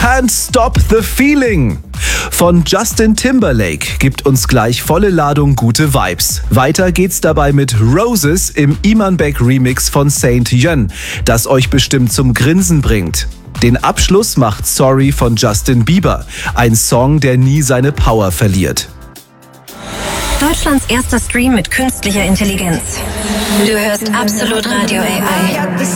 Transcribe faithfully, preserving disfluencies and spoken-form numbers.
Can't Stop the Feeling von Justin Timberlake gibt uns gleich volle Ladung gute Vibes. Weiter geht's dabei mit Roses im Iman Beck Remix von Saint Yen, das euch bestimmt zum Grinsen bringt. Den Abschluss macht Sorry von Justin Bieber, ein Song, der nie seine Power verliert. Deutschlands erster Stream mit künstlicher Intelligenz. Du hörst Absolut Radio A I.